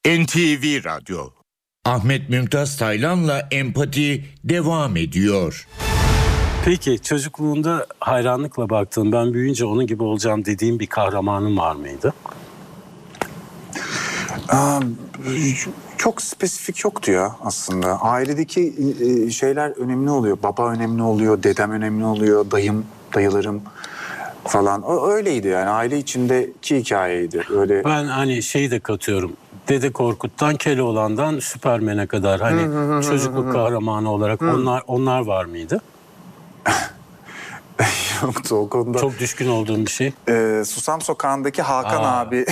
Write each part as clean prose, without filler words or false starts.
NTV Radyo. Ahmet Mümtaz Taylan'la Empati devam ediyor. Peki çocukluğunda hayranlıkla baktığın, ben büyüyünce onun gibi olacağım dediğin bir kahramanın var mıydı? Çok spesifik yoktu ya aslında. Ailedeki şeyler önemli oluyor. Baba önemli oluyor, dedem önemli oluyor, dayılarım falan. Öyleydi yani, aile içindeki hikayeydi. Öyle. Ben hani şeyi de katıyorum. Dede Korkut'tan Keloğlan'dan Süpermen'e kadar hani çocukluk kahramanı olarak onlar var mıydı? Yoktu o konuda. Çok düşkün olduğum bir şey. Susam Sokağı'ndaki Hakan abi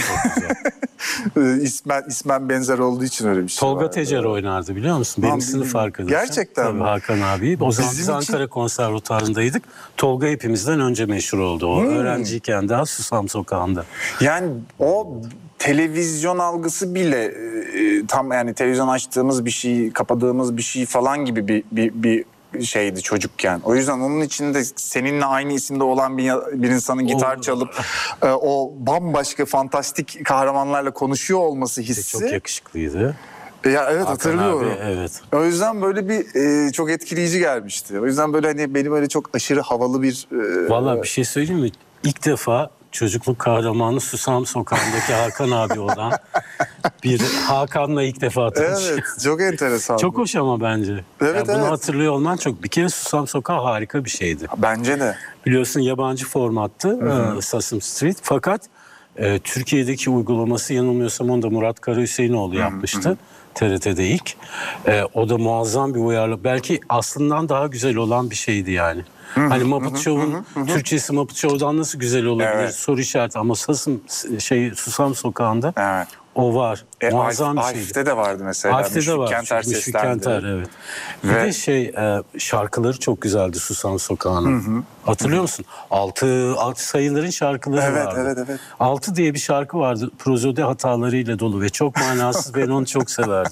ismen benzer olduğu için öyle bir şey Tolga vardı. Tecer oynardı, biliyor musun? Benim sınıf arkadaşım. Gerçekten mi? Hakan abi. O zaman biz Ankara Konservatuarı'ndaydık. Tolga hepimizden önce meşhur oldu. O öğrenciyken daha Susam Sokağı'nda. Yani o televizyon algısı bile tam, yani televizyon açtığımız bir şey, kapadığımız bir şey falan gibi bir şeydi çocukken. O yüzden onun içinde seninle aynı isimde olan bir insanın gitar çalıp o bambaşka fantastik kahramanlarla konuşuyor olması hissi. Çok yakışıklıydı. Ya evet, Hakan hatırlıyorum. Abi, evet. O yüzden böyle bir çok etkileyici gelmişti. O yüzden böyle hani beni böyle çok aşırı havalı bir... Vallahi bir şey söyleyeyim mi? İlk defa çocukluk kahramanı Susam Sokağı'ndaki Hakan abi olan bir Hakan'la ilk defa tanışıyor. Evet, çok enteresan. Çok hoş ama bence. Evet, Bunu evet. hatırlıyor olman çok... Bir kere Susam Sokağı harika bir şeydi. Bence de. Biliyorsun yabancı formattı Sesame Street. Fakat Türkiye'deki uygulaması, yanılmıyorsam onu da Murat Karahüseyinoğlu yapmıştı. TRT'de ilk. O da muazzam bir uyarlama. Belki aslından daha güzel olan bir şeydi yani. Hani Muppet Show'un Türkçesi Muppet Show'dan nasıl güzel olabilir? Evet. Soru işareti ama Susam Sokağı'nda evet. O var. Muazzam bir şeydi. Alf'te de vardı mesela. Alf'te de var. Müşfik Kenter, evet. Bir de şarkıları çok güzeldi Susam Sokağı'nın. Hatırlıyor musun? Altı sayıların şarkıları vardı. Evet. 6 diye bir şarkı vardı. Prozode hatalarıyla dolu ve çok manasız. Ben onu çok severdim.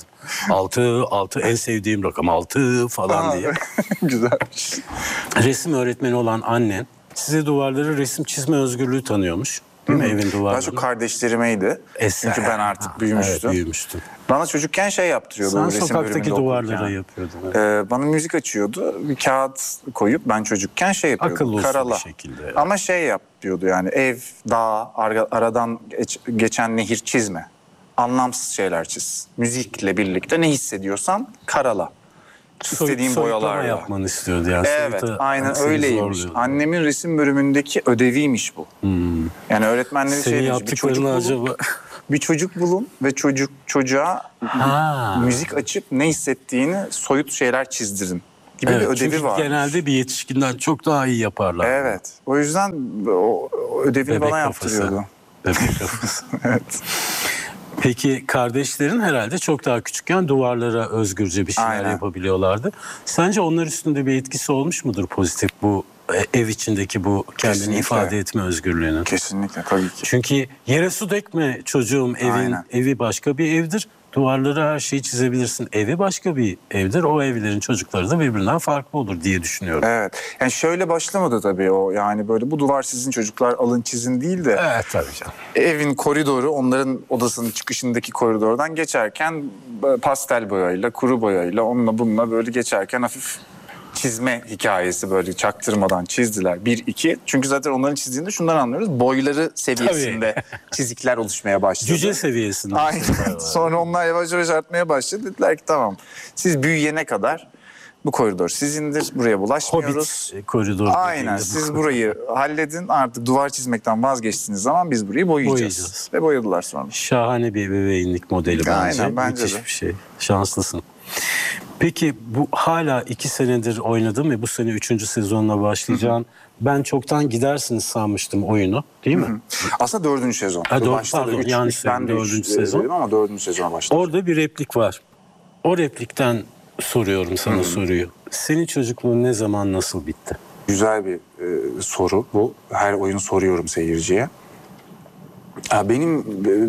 6 en sevdiğim rakam 6 falan diye. Güzelmiş. Resim öğretmeni olan annen size duvarları resim çizme özgürlüğü tanıyormuş. Değil mi evin duvarları? Daha çok kardeşlerimeydi. Çünkü ben artık büyümüştüm. Evet, büyümüştüm. Bana çocukken şey yaptırıyordu. Sen resim sokaktaki duvarlara yani yapıyordun. Evet. Bana müzik açıyordu. Bir kağıt koyup ben çocukken şey yapıyordum. Akıllı karala. Bir şekilde. Evet. Ama şey yap diyordu yani, ev, dağ, aradan geçen nehir çizme. Anlamsız şeyler çiz. Müzikle birlikte ne hissediyorsan karala. İstediğin boyalarla yapmanı istiyordu yani. Evet, aynen öyleymiş. Annemin resim bölümündeki ödeviymiş bu. Yani öğretmenleri şey demiş, bir çocuk bulun ve çocuğa müzik açıp ne hissettiğini soyut şeyler çizdirin gibi bir ödevi var. Genelde bir yetişkinden çok daha iyi yaparlar. Evet. O yüzden o ödevini bebek bana yaptırıyordu. Bebek kafası. Evet. Peki kardeşlerin herhalde çok daha küçükken duvarlara özgürce bir şeyler yapabiliyorlardı. Sence onlar üstünde bir etkisi olmuş mudur pozitif bu ev içindeki bu kendini kesinlikle ifade etme özgürlüğünün? Kesinlikle, tabii ki. Çünkü yere su dökme çocuğum, evi başka bir evdir. Duvarlara her şeyi çizebilirsin. Evi başka bir evdir. O evlerin çocukları da birbirinden farklı olur diye düşünüyorum. Evet. Yani şöyle başlamadı tabii o. Yani böyle bu duvar sizin, çocuklar alın çizin değil de. Evet, tabii canım. Evin koridoru, onların odasının çıkışındaki koridordan geçerken pastel boyayla, kuru boyayla, onunla bununla böyle geçerken hafif çizme hikayesi, böyle çaktırmadan çizdiler. 1-2. Çünkü zaten onların çizdiğinde şundan anlıyoruz. Boyları seviyesinde çizikler oluşmaya başladı. Cüce seviyesinde. Aynen. Sonra onlar yavaş yavaş artmaya başladı. Dediler ki tamam, siz büyüyene kadar bu koridor sizindir. Buraya bulaşmıyoruz. Hobbit koridoru. Aynen. Siz burayı halledin. Artık duvar çizmekten vazgeçtiğiniz zaman biz burayı boyayacağız. Ve boyadılar sonra. Şahane bir ebeveynlik modeli bence. Aynen, bence müthiş de. Bir şey. Şanslısın. Peki bu hala 2 senedir oynadın ve bu sene 3. sezonla başlayacağın. Ben çoktan gidersiniz sanmıştım oyunu, değil mi? Aslında 4. sezon. Pardon, yanlış söyledim. 4. sezon. Ama 4. sezon başladı. Orada bir replik var. O replikten soruyorum sana soruyu. Senin çocukluğun ne zaman, nasıl bitti? Güzel bir soru bu. Her oyunu soruyorum seyirciye. Benim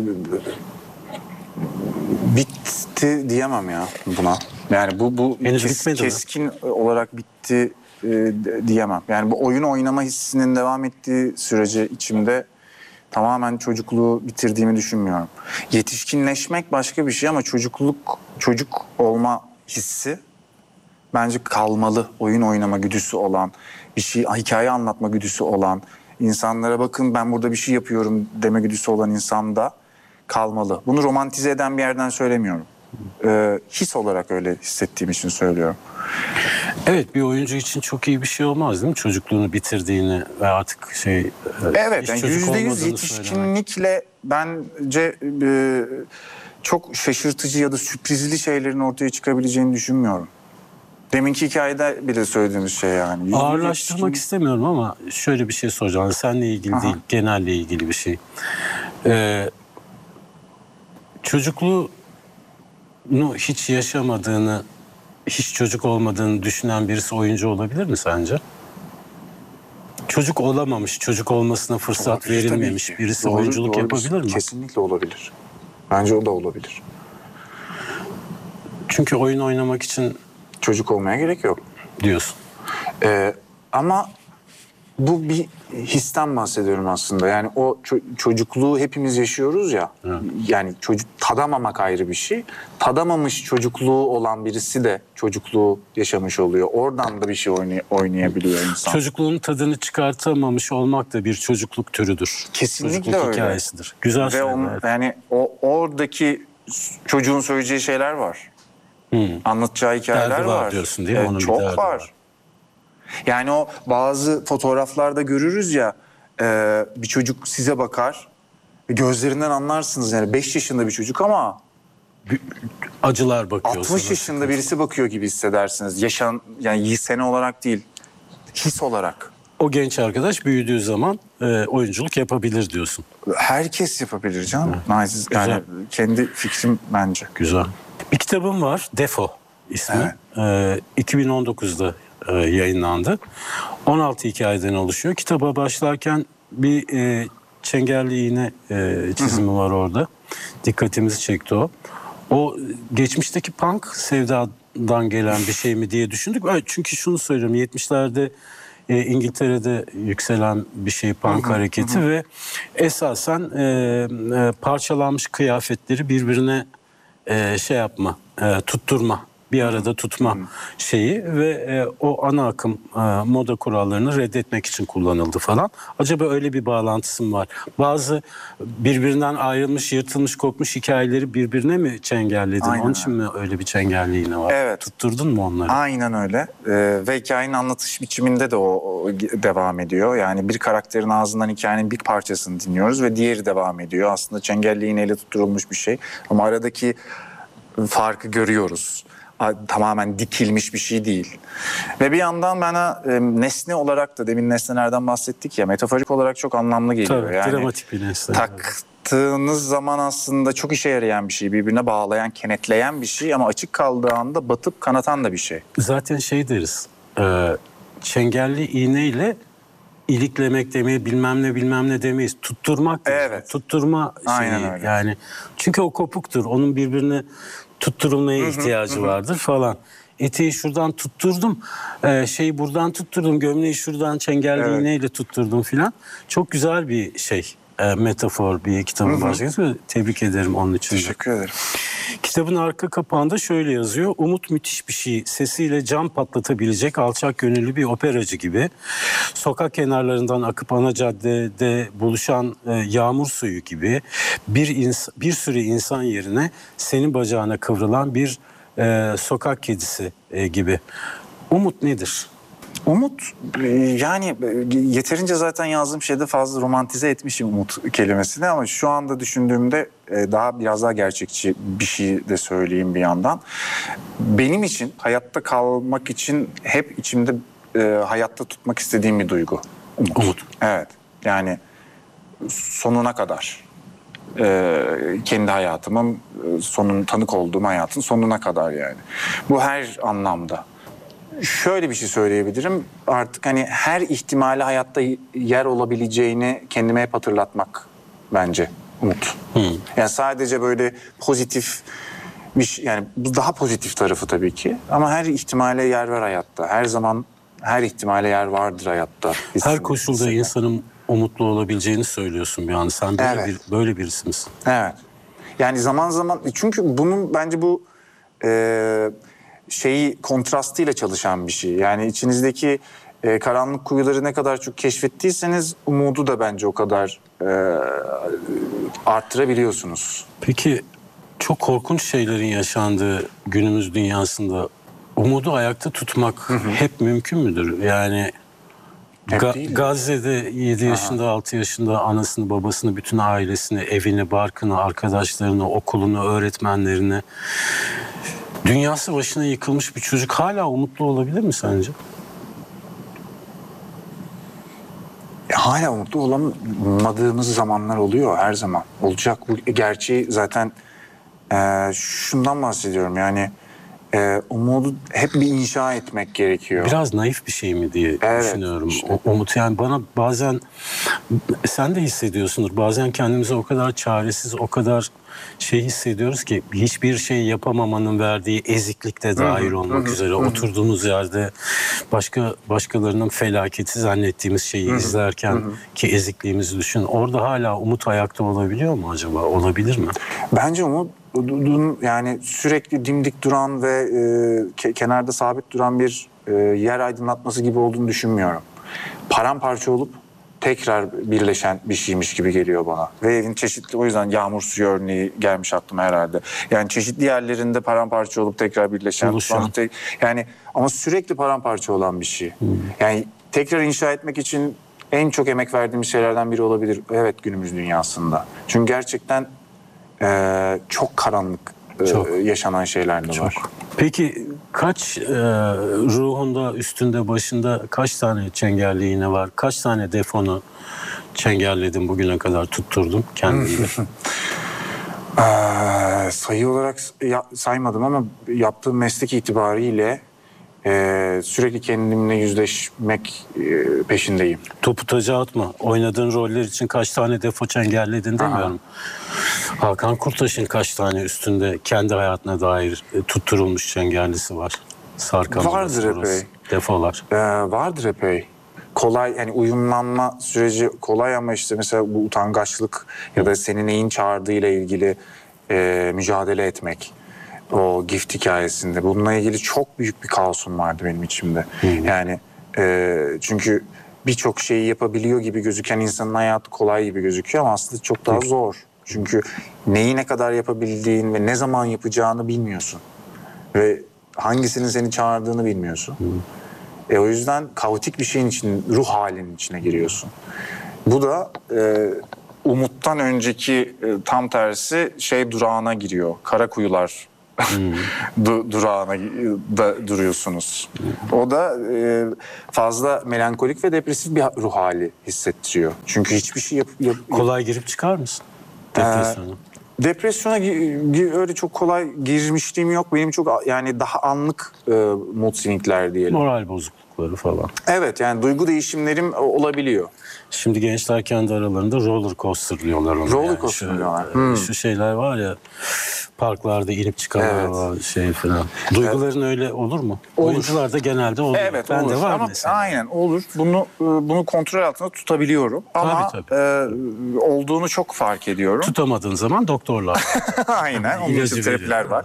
bitti diyemem ya buna. Yani bu keskin olarak bitti diyemem. Yani bu oyunu oynama hissinin devam ettiği sürece içimde tamamen çocukluğu bitirdiğimi düşünmüyorum. Yetişkinleşmek başka bir şey ama çocuk olma hissi bence kalmalı. Oyun oynama güdüsü olan, bir şey, hikaye anlatma güdüsü olan, insanlara bakın ben burada bir şey yapıyorum deme güdüsü olan insanda kalmalı. Bunu romantize eden bir yerden söylemiyorum. His olarak öyle hissettiğim için söylüyorum. Evet, bir oyuncu için çok iyi bir şey olmaz değil mi? Çocukluğunu bitirdiğini ve artık Evet, hiç yani çocuk %100 olmadığını söylemek. yetişkinlikle bence çok şaşırtıcı ya da sürprizli şeylerin ortaya çıkabileceğini düşünmüyorum. Deminki hikayede bile söylediğimiz şey yani. Ağırlaştırmak istemiyorum ama şöyle bir şey soracağım. Yani seninle ilgili değil, genelle ilgili bir şey. Çocukluğunu hiç yaşamadığını, hiç çocuk olmadığını düşünen birisi oyuncu olabilir mi sence? Çocuk olamamış, çocuk olmasına fırsat Olabilir, verilmemiş tabii ki. birisi Doğru, oyunculuk doğru. yapabilir mi? Kesinlikle olabilir. Bence o da olabilir. Çünkü oyun oynamak için Çocuk olmaya gerek yok. diyorsun. Ama bu bir histen bahsediyorum aslında. Yani o çocukluğu hepimiz yaşıyoruz ya. Hı. Yani tadamamak ayrı bir şey. Tadamamış çocukluğu olan birisi de çocukluğu yaşamış oluyor. Oradan da bir şey oynayabiliyor insan. Çocukluğun tadını çıkartamamış olmak da bir çocukluk türüdür. Kesinlikle çocukluk öyle. hikayesidir. Güzel Ve söyledin. Evet. yani oradaki çocuğun söyleyeceği şeyler var. Anlatacağı hikayeler Derdi var var. diyorsun değil mi? Onun bir çok derdi var. var. Yani o bazı fotoğraflarda görürüz ya, bir çocuk size bakar, gözlerinden anlarsınız yani 5 yaşında bir çocuk ama Acılar bakıyor. 60 sana. yaşında birisi bakıyor gibi hissedersiniz. Yani sene olarak değil, his olarak. O genç arkadaş büyüdüğü zaman oyunculuk yapabilir diyorsun. Herkes yapabilir canım. Yani kendi fikrim bence. Güzel. Bir kitabım var, Defo ismi. 2019'da yayınlandı. 16 hikayeden oluşuyor. Kitaba başlarken bir çengelli iğne çizimi var orada. Dikkatimizi çekti o. O geçmişteki punk sevdadan gelen bir şey mi diye düşündük. Çünkü şunu söylüyorum, 70'lerde İngiltere'de yükselen bir şey punk hareketi ve esasen parçalanmış kıyafetleri birbirine tutturma, bir arada tutma şeyi ve o ana akım moda kurallarını reddetmek için kullanıldı falan. Acaba öyle bir bağlantısı mı var? Bazı birbirinden ayrılmış, yırtılmış, kopmuş hikayeleri birbirine mi çengelledin? Aynen Onun için mi öyle bir çengelliğine var? Evet. Tutturdun mu onları? Aynen öyle. Ve hikayenin anlatış biçiminde de o devam ediyor. Yani bir karakterin ağzından hikayenin bir parçasını dinliyoruz ve diğeri devam ediyor. Aslında çengelli iğneyle tutturulmuş bir şey. Ama aradaki farkı görüyoruz. Tamamen dikilmiş bir şey değil. Ve bir yandan bana nesne olarak da, demin nesnelerden bahsettik ya, metaforik olarak çok anlamlı geliyor. Tabii, yani dramatik bir nesne. taktığınız zaman aslında çok işe yarayan bir şey. Birbirine bağlayan, kenetleyen bir şey ama açık kaldığı anda batıp kanatan da bir şey. Zaten şey deriz, çengelli iğneyle iliklemek demeyi bilmem ne demeyiz. Tutturmak deriz. Evet. Tutturma şeyi. Aynen öyle. Yani çünkü o kopuktur. Onun birbirine tutturulmaya ihtiyacı vardır falan. Eteği şuradan tutturdum, şeyi buradan tutturdum, gömleği şuradan çengelli iğneyle tutturdum filan. Çok güzel bir şey, metafor bir kitabın başlığı. Tebrik ederim onun için. Teşekkür ederim. Kitabın arka kapağında şöyle yazıyor. Umut müthiş bir şey. Sesiyle cam patlatabilecek alçak gönüllü bir operacı gibi. Sokak kenarlarından akıp ana caddede buluşan yağmur suyu gibi. Bir sürü insan yerine senin bacağına kıvrılan bir sokak kedisi gibi. Umut nedir? Umut, yani yeterince zaten yazdığım şeyde fazla romantize etmişim umut kelimesini ama şu anda düşündüğümde biraz daha gerçekçi bir şey de söyleyeyim bir yandan. Benim için hayatta kalmak için hep içimde hayatta tutmak istediğim bir duygu. Umut. Evet, yani sonuna kadar. Kendi hayatımın tanık olduğum hayatın sonuna kadar yani. Bu her anlamda. Şöyle bir şey söyleyebilirim. Artık hani her ihtimali hayatta yer olabileceğini kendime hep hatırlatmak bence umut. Yani sadece böyle pozitif bir şey, yani bu daha pozitif tarafı tabii ki. Ama her ihtimale yer var hayatta. Her zaman her ihtimale yer vardır hayatta. Her koşulda insanın umutlu olabileceğini söylüyorsun bir an. Sen böyle, Evet. böyle birisi misin? Evet. Yani zaman zaman çünkü bunun bence bu şeyi kontrastıyla çalışan bir şey. Yani içinizdeki karanlık kuyuları ne kadar çok keşfettiyseniz umudu da bence o kadar arttırabiliyorsunuz. Peki çok korkunç şeylerin yaşandığı günümüz dünyasında umudu ayakta tutmak hep mümkün müdür? Yani Hep değil. Gazze'de 7 yaşında, 6 yaşında anasını, babasını, bütün ailesini, evini, barkını, arkadaşlarını, okulunu, öğretmenlerini, dünyası başına yıkılmış bir çocuk hala umutlu olabilir mi sence? Hala umutlu olamadığımız zamanlar oluyor her zaman. Olacak bu gerçeği zaten şundan bahsediyorum yani umudu hep bir inşa etmek gerekiyor. Biraz naif bir şey mi diye düşünüyorum. Umut yani bana bazen sen de hissediyorsundur. Bazen kendimizi o kadar çaresiz, o kadar şey hissediyoruz ki hiçbir şey yapamamanın verdiği eziklik de dahil olmak üzere. Oturduğumuz yerde başkalarının felaketi zannettiğimiz şeyi izlerken ki ezikliğimizi düşün. Orada hala umut ayakta olabiliyor mu acaba? Olabilir mi? Bence umudun yani sürekli dimdik duran ve kenarda sabit duran bir yer aydınlatması gibi olduğunu düşünmüyorum. Paramparça olup tekrar birleşen bir şeymiş gibi geliyor bana. Ve evin çeşitli, o yüzden yağmur suyu örneği gelmiş aklıma herhalde. Yani çeşitli yerlerinde paramparça olup tekrar birleşen. Yani ama sürekli paramparça olan bir şey. Yani tekrar inşa etmek için en çok emek verdiğimiz şeylerden biri olabilir. Evet, günümüz dünyasında. Çünkü gerçekten çok karanlık yaşanan şeyler de var. Peki kaç ruhunda, üstünde, başında kaç tane çengelli iğne var? Kaç tane defonu çengelledin bugüne kadar, tutturdun kendinde? Sayı olarak saymadım ama yaptığım meslek itibariyle sürekli kendimle yüzleşmek peşindeyim. Topu taca atma. Oynadığın roller için kaç tane defo çengelledin demiyorum. Hakan Kurtaş'ın kaç tane üstünde kendi hayatına dair tutturulmuş çengellisi var? Vardır epey. Defolar. Vardır epey. Kolay, yani uyumlanma süreci kolay ama işte mesela bu utangaçlık ya da seni neyin çağırdığıyla ilgili mücadele etmek. O Gift hikayesinde. Bununla ilgili çok büyük bir kaosum vardı benim içimde. Yani çünkü birçok şeyi yapabiliyor gibi gözüken insanın hayatı kolay gibi gözüküyor ama aslında çok daha zor. Çünkü neyi ne kadar yapabildiğin ve ne zaman yapacağını bilmiyorsun. Ve hangisinin seni çağırdığını bilmiyorsun. O yüzden kaotik bir şeyin için, ruh halinin içine giriyorsun. Bu da umuttan önceki tam tersi durağına giriyor. Karakuyular durağına da duruyorsunuz. O da fazla melankolik ve depresif bir ruh hali hissettiriyor. Çünkü hiçbir şey kolay girip çıkar mısın depresyona? Depresyona öyle çok kolay girmişliğim yok. Benim çok yani daha anlık mood swingler diyelim. Moral bozuklukları falan. Evet, yani duygu değişimlerim olabiliyor. Şimdi gençler kendi aralarında roller coaster diyorlar ona. Roller coaster diyorlar. Şu şeyler var ya, parklarda inip çıkanlar var falan. Duyguların öyle olur mu? Olur. Oyuncularda genelde oluyor. Evet, ben olur. de var ama mesela. aynen olur. Bunu kontrol altında tutabiliyorum. Ama Tabii. olduğunu çok fark ediyorum. Tutamadığın zaman doktorlar. Aynen. Onun İlacı için terapiler veriyor.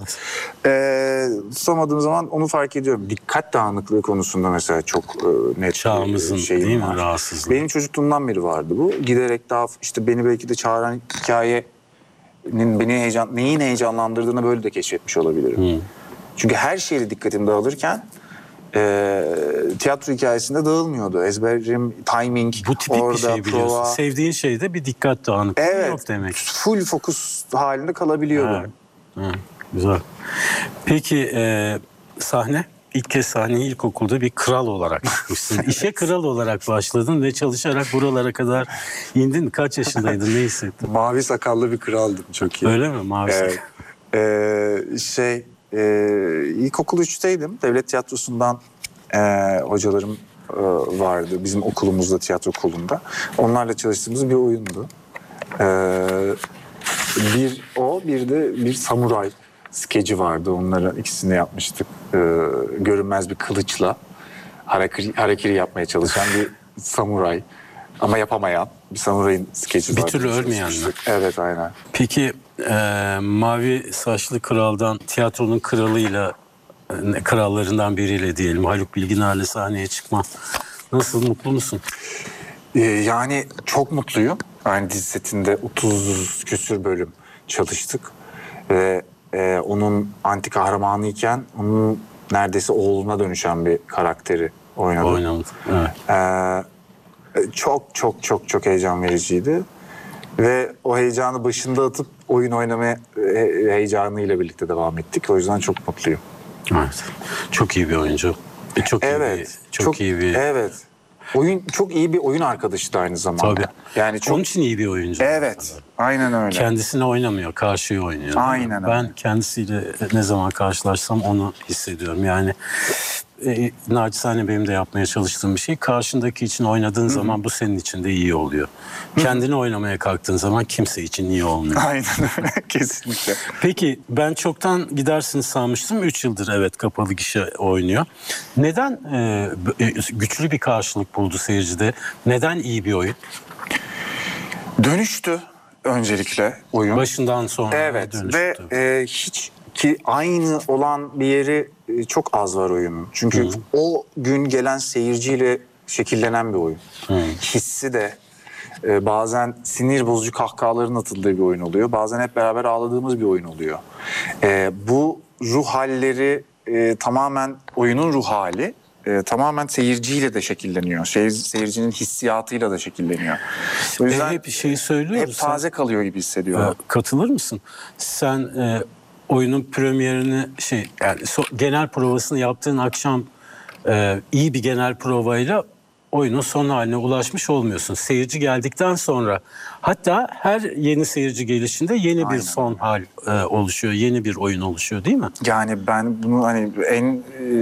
var. Tutamadığım zaman onu fark ediyorum. Dikkat dağınıklığı konusunda mesela çok net Çağımızın şeyim değil mi var. rahatsızlığı? Benim çocukluğumdan beri vardı bu. Giderek daha işte beni belki de çağıran hikayenin neyin heyecanlandırdığını böyle de keşfetmiş olabilirim. Çünkü her şeyle dikkatim dağılırken tiyatro hikayesinde dağılmıyordu. Ezberim, timing, Bu tipik orada bir şey biliyorsun. prova. Sevdiğin şeyde bir dikkat dağınıklığı yok demek. Full fokus halinde kalabiliyordum. Güzel. Peki sahne? İlk kez sahneyi ilkokulda bir kral olarak çıkmışsın. İşe kral olarak başladın ve çalışarak buralara kadar indin. Kaç yaşındaydın, ne hissettin? Mavi sakallı bir kraldım, çok iyi. Öyle mi? Mavi sakal. İlkokul 3'teydim. Devlet tiyatrosundan hocalarım vardı. Bizim okulumuzda, tiyatro okulunda. Onlarla çalıştığımız bir oyundu. Bir de bir samuray skeci vardı. Onları ikisini yapmıştık. Görünmez bir kılıçla harakiri yapmaya çalışan bir samuray ama yapamayan bir samurayın skeci Bir var. türlü ölmeyen mi? Evet, aynen. Peki Mavi Saçlı Kral'dan tiyatronun kralıyla, krallarından biriyle diyelim, Haluk Bilginer'le sahneye çıkma. Nasıl, mutlu musun? Yani çok mutluyum. Aynı dizi setinde 30 küsür bölüm çalıştık. Ve onun anti kahramanı iken onun neredeyse oğluna dönüşen bir karakteri oynadım. Oynadım. Evet. Çok çok çok çok heyecan vericiydi. Ve o heyecanı başında atıp oyun oynamaya heyecanıyla birlikte devam ettik. O yüzden çok mutluyum. Evet. Çok iyi bir oyuncu. Çok iyi bir. Evet. Oyun çok iyi bir oyun arkadaşı da aynı zamanda. Tabii. Yani çok Onun için iyi bir oyuncu. evet. Aynen öyle. Kendisine oynamıyor, karşıya oynuyor. Aynen öyle. Ben kendisiyle ne zaman karşılaşsam onu hissediyorum. Yani naçizane benim de yapmaya çalıştığım bir şey. Karşındaki için oynadığın zaman bu senin için de iyi oluyor. Kendini oynamaya kalktığın zaman kimse için iyi olmuyor. Aynen öyle. Kesinlikle. Peki ben çoktan gidersiniz sanmıştım. 3 yıldır evet kapalı gişe oynuyor. Neden güçlü bir karşılık buldu seyircide? Neden iyi bir oyun? Dönüştü öncelikle oyun. Başından sonra Evet dönüştü. ve hiç ki aynı olan bir yeri çok az var oyunun. Çünkü o gün gelen seyirciyle şekillenen bir oyun. Hissi de bazen sinir bozucu kahkahaların atıldığı bir oyun oluyor. Bazen hep beraber ağladığımız bir oyun oluyor. Bu ruh halleri tamamen oyunun ruh hali. Tamamen seyirciyle de şekilleniyor. Seyircinin hissiyatıyla da şekilleniyor. O yüzden hep bir şeyi söylüyoruz. hep taze kalıyor gibi hissediyorum. Katılır mısın? Sen oyunun premierini yani genel provasını yaptığın akşam iyi bir genel provayla oyunun son haline ulaşmış olmuyorsun. Seyirci geldikten sonra, hatta her yeni seyirci gelişinde yeni bir son hal oluşuyor. Yeni bir oyun oluşuyor, değil mi? Yani ben bunu hani en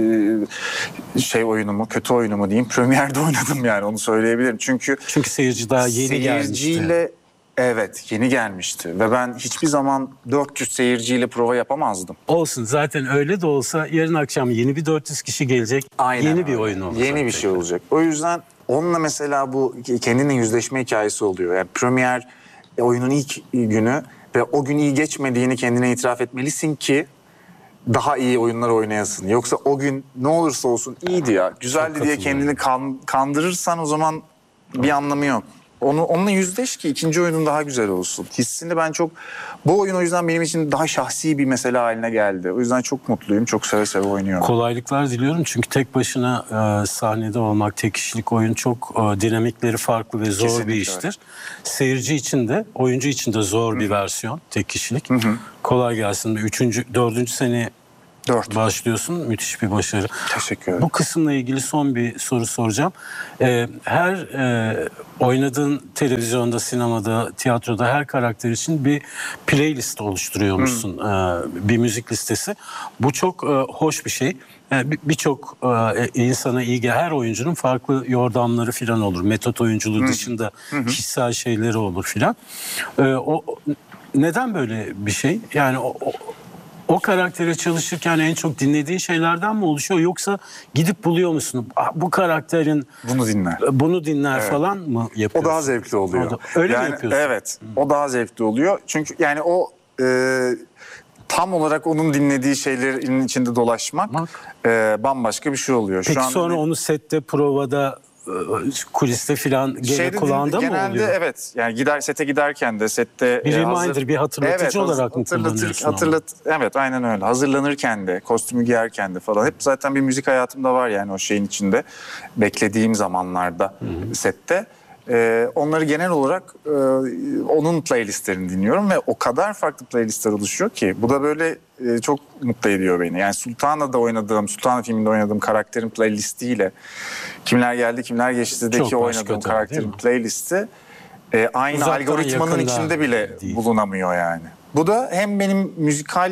oyunumu, kötü oyunumu diyeyim, premierde oynadım yani, onu söyleyebilirim. Çünkü seyirci daha yeni gelmişti. Evet, yeni gelmişti ve ben hiçbir zaman 400 seyirciyle prova yapamazdım. Olsun, zaten öyle de olsa yarın akşam yeni bir 400 kişi gelecek. Aynen yeni öyle. Bir oyun olacak. Yeni bir şey olacak. O yüzden onunla mesela bu kendine yüzleşme hikayesi oluyor. Yani premier oyunun ilk günü ve o gün iyi geçmediğini kendine itiraf etmelisin ki daha iyi oyunlar oynayasın. Yoksa o gün ne olursa olsun iyiydi ya, güzeldi diye kendini kandırırsan o zaman bir anlamı yok. Onunla yüzleş ki ikinci oyunun daha güzel olsun. Hissini ben çok... Bu oyun o yüzden benim için daha şahsi bir mesele haline geldi. O yüzden çok mutluyum. Çok seve seve oynuyorum. Kolaylıklar diliyorum çünkü tek başına sahnede olmak, tek kişilik oyun çok dinamikleri farklı ve zor Kesinlikle bir iştir. öyle. Seyirci için de, oyuncu için de zor bir versiyon tek kişilik. Kolay gelsin. 4. seneye 4. başlıyorsun. Müthiş bir başarı. Teşekkür ederim. Bu kısımla ilgili son bir soru soracağım. Her oynadığın televizyonda, sinemada, tiyatroda her karakter için bir playlist oluşturuyormuşsun. Bir müzik listesi. Bu çok hoş bir şey. Birçok insana iyi gelen, her oyuncunun farklı yordamları falan olur. Metot oyunculuğu dışında kişisel şeyleri olur falan. Neden böyle bir şey? Yani o karaktere çalışırken en çok dinlediğin şeylerden mi oluşuyor, yoksa gidip buluyor musun? Bu karakterin bunu dinler evet. falan mı yapıyorsun? O daha zevkli oluyor. Öyle mi yapıyorsun? Evet. O daha zevkli oluyor. Çünkü yani o tam olarak onun dinlediği şeylerin içinde dolaşmak bambaşka bir şey oluyor. Peki sonra onu sette, provada, kuliste filan kulağında mı oluyor? Genelde evet. Yani sete giderken de sette bir reminder, bir hatırlatıcı olarak mı kullanıyorsun? Evet, aynen öyle. Hazırlanırken de, kostümü giyerken de falan. Hep zaten bir müzik hayatımda var yani o şeyin içinde. Beklediğim zamanlarda sette. Onları genel olarak onun playlistlerini dinliyorum ve o kadar farklı playlistler oluşuyor ki bu da böyle çok mutlu ediyor beni. Yani Sultana filminde oynadığım karakterin playlistiyle Kimler Geldi Kimler Geçti'deki oynadığım karakterin playlisti aynı uzaktan algoritmanın içinde bile değil. Bulunamıyor yani. Bu da hem benim müzikal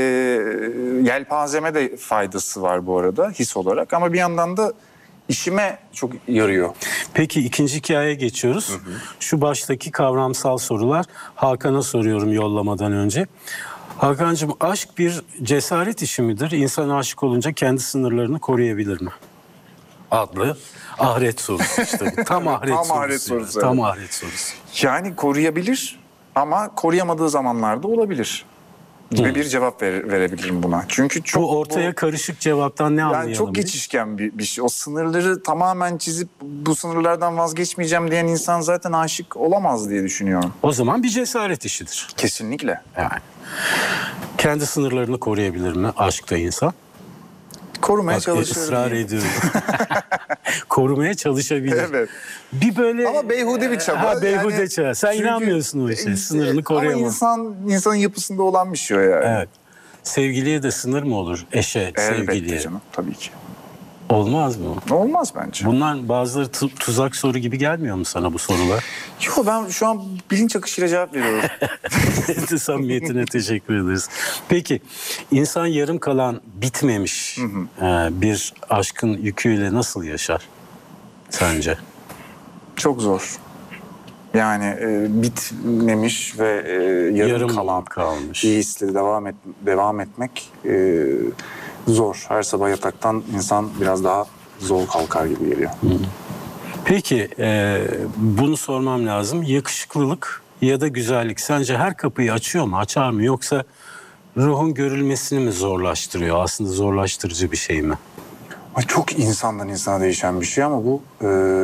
yelpazeme de faydası var bu arada his olarak, ama bir yandan da İşime çok yarıyor. Peki ikinci hikayeye geçiyoruz. Şu baştaki kavramsal sorular Hakan'a soruyorum yollamadan önce. Hakan'cığım, aşk bir cesaret işi midir? İnsan aşık olunca kendi sınırlarını koruyabilir mi? adlı ahiret sorusu işte. Tam ahiret Tam sorusu. ahiret sorusu, Tam evet. ahiret sorusu. Yani koruyabilir ama koruyamadığı zamanlarda olabilir gibi bir cevap verebilirim buna. Çünkü çok Bu ortaya karışık cevaptan ne anlayalım? yani çok biz? geçişken bir şey. O sınırları tamamen çizip bu sınırlardan vazgeçmeyeceğim diyen insan zaten aşık olamaz diye düşünüyorum. O zaman bir cesaret işidir. Kesinlikle. Yani kendi sınırlarını koruyabilir mi aşkta insan? Korumaya Bak, çalışıyorum. ısrar ediyorum. Korumaya çalışabilir. Evet. Bir böyle Ama beyhude bir çaba. Ha, beyhude Yani çaba. Sen çünkü- inanmıyorsun o işe. Sınırını koruyamaz. Ama insanın yapısında olan bir şey o yani. Evet. Sevgiliye de sınır mı olur? Eşe, Elbette sevgiliye. canım, tabii ki. Olmaz mı? Olmaz bence. Bunlar bazıları tuzak soru gibi gelmiyor mu sana bu sorular? Yok, ben şu an bilinç akışıyla cevap veriyorum. Samimiyetine teşekkür ederiz. Peki insan yarım kalan bitmemiş bir aşkın yüküyle nasıl yaşar sence? Çok zor. Yani bitmemiş ve yarım kalan kalmış. iyi hisle devam etmek zor. Her sabah yataktan insan biraz daha zor kalkar gibi geliyor. Peki bunu sormam lazım. Yakışıklılık ya da güzellik sence her kapıyı açıyor mu, açar mı? Yoksa ruhun görülmesini mi zorlaştırıyor? Aslında zorlaştırıcı bir şey mi? Çok insandan insana değişen bir şey ama bu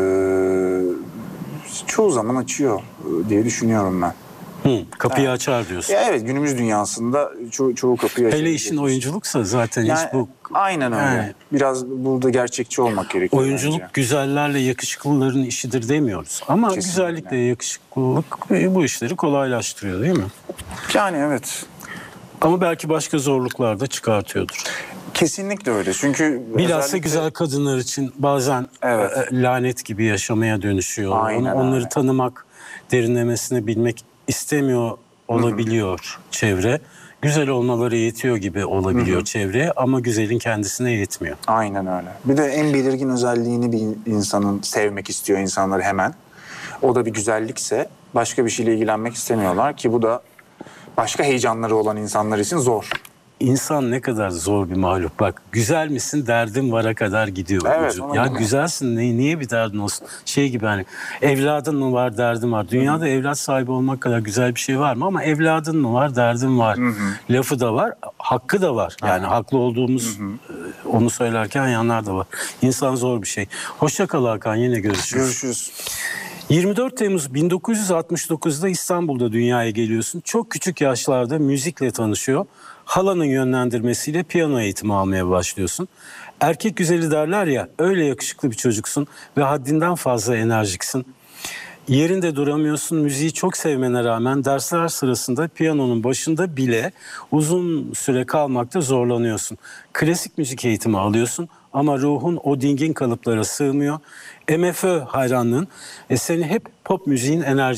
çoğu zaman açıyor diye düşünüyorum ben. Kapıyı açar diyorsun. Ya evet, günümüz dünyasında çoğu kapıyı açıyor. Hele işin oyunculuksa zaten Yani, hiç bu... aynen öyle. Yani. Biraz burada gerçekçi olmak gerekiyor Oyunculuk bence. güzellerle yakışıklıların işidir demiyoruz. Ama Kesinlikle. güzellikle yakışıklılık bu işleri kolaylaştırıyor değil mi? Yani evet. Ama belki başka zorluklar da çıkartıyordur. Kesinlikle öyle. Çünkü Bilhassa özellikle- güzel kadınlar için bazen Evet. lanet gibi yaşamaya dönüşüyor. Aynen Onları öyle. tanımak, derinlemesine bilmek istemiyor olabiliyor çevre. Güzel olmaları yetiyor gibi olabiliyor çevre ama güzelin kendisine yetmiyor. Aynen öyle. Bir de en belirgin özelliğini bir insanın sevmek istiyor insanlar hemen. O da bir güzellikse başka bir şeyle ilgilenmek istemiyorlar ki bu da başka heyecanları olan insanlar için zor. İnsan ne kadar zor bir mahluk. Bak güzel misin derdim vara kadar gidiyor. Evet, ucu. ona Ya göre. güzelsin niye bir derdin olsun? Şey gibi hani evladın mı var derdin var. Dünyada evlat sahibi olmak kadar güzel bir şey var mı? Ama evladın mı var derdin var. Lafı da var, hakkı da var. Yani haklı olduğumuz onu söylerken yanlar da var. İnsan zor bir şey. Hoşça kal Hakan, yine görüşürüz. Görüşürüz. 24 Temmuz 1969'da İstanbul'da dünyaya geliyorsun. Çok küçük yaşlarda müzikle tanışıyor. Halanın yönlendirmesiyle piyano eğitimi almaya başlıyorsun. Erkek güzeli derler ya, öyle yakışıklı bir çocuksun ve haddinden fazla enerjiksin. Yerinde duramıyorsun, müziği çok sevmene rağmen dersler sırasında piyanonun başında bile uzun süre kalmakta zorlanıyorsun. Klasik müzik eğitimi alıyorsun ama ruhun o dingin kalıplara sığmıyor. MFÖ hayranlığın seni hep pop müziğin enerjisi